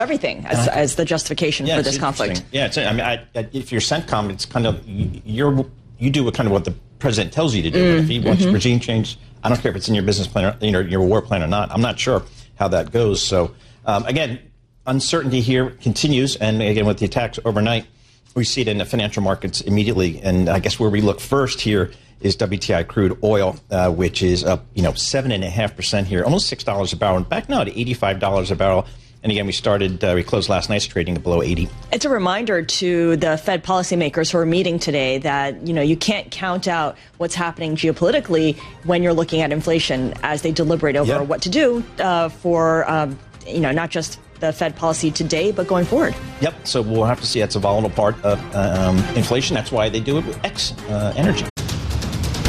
everything as the justification for this conflict. Yeah, I mean, if you're CENTCOM, it's kind of you do what the president tells you to do. But if he wants regime change, I don't care if it's in your business plan or your war plan or not. I'm not sure how that goes. So again, uncertainty here continues, and again with the attacks overnight, we see it in the financial markets immediately. And I guess where we look first here is WTI crude oil, which is up 7.5% here, almost $6 a barrel, and back now to $85 a barrel. And again, we closed last night's trading below 80. It's a reminder to the Fed policymakers who are meeting today that, you can't count out what's happening geopolitically when you're looking at inflation as they deliberate over what to do for, not just the Fed policy today, but going forward. Yep. So we'll have to see. That's a volatile part of inflation. That's why they do it with X energy.